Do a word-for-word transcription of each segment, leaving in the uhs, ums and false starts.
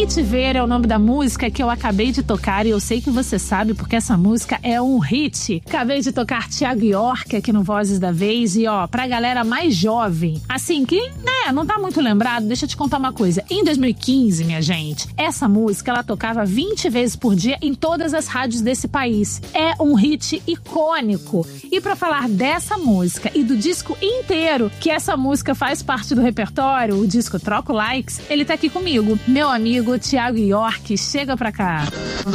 Nem Te Ver é o nome da música que eu acabei de tocar e eu sei que você sabe porque essa música é um hit. Acabei de tocar Thiago York aqui no Vozes da Vez e ó, pra galera mais jovem, assim, que né, não tá muito lembrado, deixa eu te contar uma coisa. Em dois mil e quinze, minha gente, essa música ela tocava vinte vezes por dia em todas as rádios desse país. É um hit icônico. E pra falar dessa música e do disco inteiro, que essa música faz parte do repertório, o disco Troco Likes, ele tá aqui comigo. Meu amigo Thiago York, chega pra cá.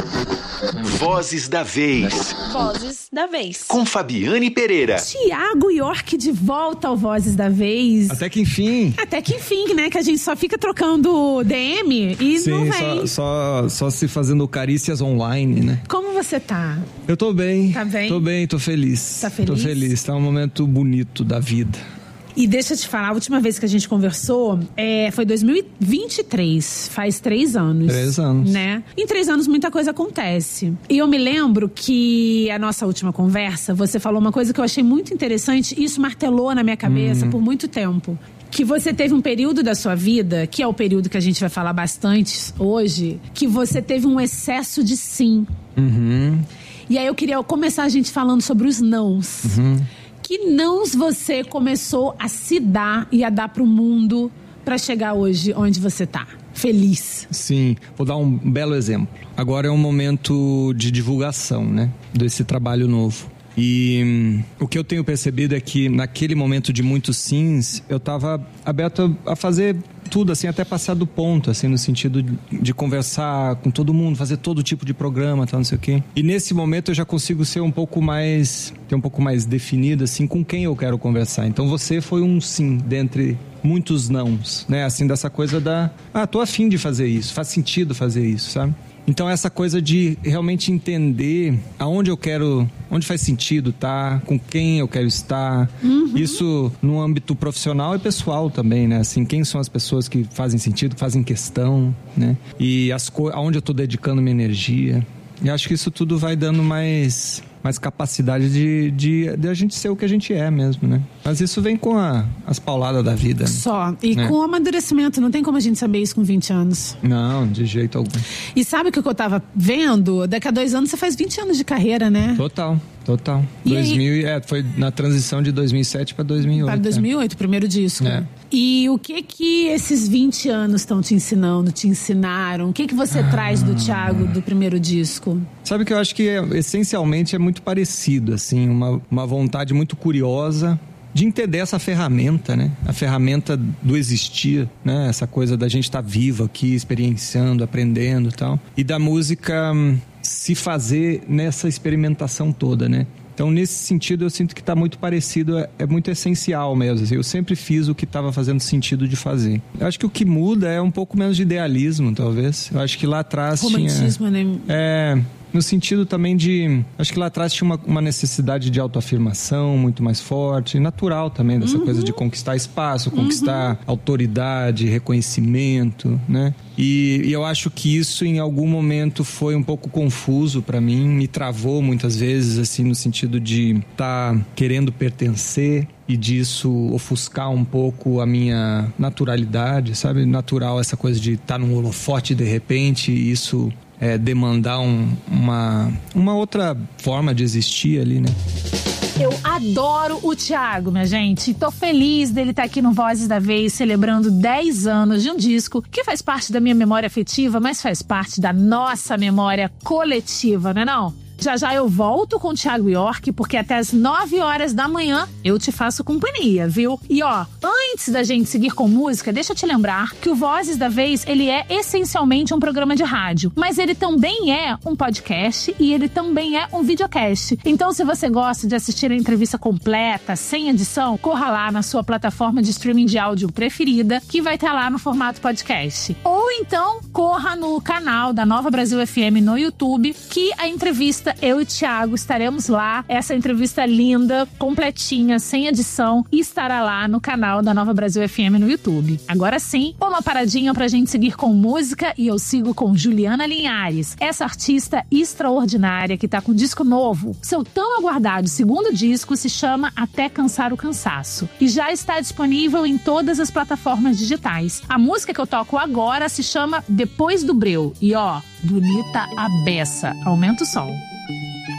Vozes da Vez. Vozes da Vez. Com Fabiane Pereira. Thiago York de volta ao Vozes da Vez. Até que enfim. Até que enfim, né? Que a gente só fica trocando D M e Sim, não vem. Só, só, só se fazendo carícias online, né? Como você tá? Eu tô bem. Tá bem? Tô bem, tô feliz. Tá feliz? Tô feliz. Tá um momento bonito da vida. E deixa eu te falar, a última vez que a gente conversou é, foi dois mil e vinte e três, faz três anos. Três anos. Né? Em três anos muita coisa acontece. E eu me lembro que a nossa última conversa, você falou uma coisa que eu achei muito interessante e isso martelou na minha cabeça Uhum. por muito tempo. Que você teve um período da sua vida, que é o período que a gente vai falar bastante hoje, que você teve um excesso de sim. Uhum. E aí eu queria começar a gente falando sobre os nãos. Uhum. Que nãos você começou a se dar e a dar pro mundo pra chegar hoje onde você tá? Feliz. Sim, vou dar um belo exemplo. Agora é um momento de divulgação, né? Desse trabalho novo. E hum, o que eu tenho percebido é que naquele momento de muitos sims, eu tava aberto a fazer tudo, assim, até passar do ponto, assim, no sentido de, de conversar com todo mundo, fazer todo tipo de programa, tal, não sei o quê. E nesse momento eu já consigo ser um pouco mais, ter um pouco mais definido, assim, com quem eu quero conversar. Então você foi um sim dentre muitos nãos, né? Assim, dessa coisa da, ah, tô afim de fazer isso, faz sentido fazer isso, sabe? Então essa coisa de realmente entender aonde eu quero, onde faz sentido estar, com quem eu quero estar, uhum. Isso no âmbito profissional e pessoal também, né? Assim, quem são as pessoas que fazem sentido, que fazem questão, né? E as co- aonde eu estou dedicando minha energia. E acho que isso tudo vai dando mais, mais capacidade de, de, de a gente ser o que a gente é mesmo, né? Mas isso vem com a, as pauladas da vida. Né? Só. E é. com o amadurecimento. Não tem como a gente saber isso com vinte anos. Não, de jeito algum. E sabe o que eu tava vendo? Daqui a dois anos você faz vinte anos de carreira, né? Total. Total. E dois mil, aí? É, foi na transição de dois mil e sete para dois mil e oito. Para dois mil e oito, é. o primeiro disco. É. E o que que esses vinte anos estão te ensinando, te ensinaram? O que que você ah. traz do Thiago, do primeiro disco? Sabe que eu acho que é, essencialmente é muito parecido, assim, uma, uma vontade muito curiosa de entender essa ferramenta, né? A ferramenta do existir, né? Essa coisa da gente estar vivo aqui, experienciando, aprendendo e tal. E da música hum, se fazer nessa experimentação toda, né? Então, nesse sentido, eu sinto que está muito parecido, é, é muito essencial mesmo. Assim, eu sempre fiz o que estava fazendo sentido de fazer. Eu acho que o que muda é um pouco menos de idealismo, talvez. Eu acho que lá atrás romantismo, tinha... né? É... No sentido também de... Acho que lá atrás tinha uma, uma necessidade de autoafirmação muito mais forte. Natural também, dessa uhum. coisa de conquistar espaço, conquistar uhum. autoridade, reconhecimento, né? E, e eu acho que isso em algum momento foi um pouco confuso pra mim. Me travou muitas vezes, assim, no sentido de estar tá querendo pertencer e disso ofuscar um pouco a minha naturalidade, sabe? Natural essa coisa de estar tá num holofote de repente e isso... É, demandar um, uma, uma outra forma de existir ali, né? Eu adoro o Thiago, minha gente. Tô feliz dele estar aqui no Vozes da Vez, celebrando dez anos de um disco que faz parte da minha memória afetiva, mas faz parte da nossa memória coletiva, não é não? Já já eu volto com o Thiago York, porque até as nove horas da manhã eu te faço companhia, viu? E ó, antes da gente seguir com música, deixa eu te lembrar que o Vozes da Vez, ele é essencialmente um programa de rádio, mas ele também é um podcast e ele também é um videocast. Então, se você gosta de assistir a entrevista completa, sem edição, corra lá na sua plataforma de streaming de áudio preferida, que vai estar lá no formato podcast. Ou então, corra no canal da Nova Brasil F M no YouTube, que a entrevista entrevista, eu e o Thiago estaremos lá. Essa entrevista linda, completinha, sem edição, e estará lá no canal da Nova Brasil F M no YouTube. Agora sim, uma paradinha pra gente seguir com música, e eu sigo com Juliana Linhares, essa artista extraordinária que tá com um disco novo. Seu tão aguardado segundo disco se chama Até Cansar o Cansaço e já está disponível em todas as plataformas digitais. A música que eu toco agora se chama Depois do Breu e ó, bonita a beça. Aumenta o som.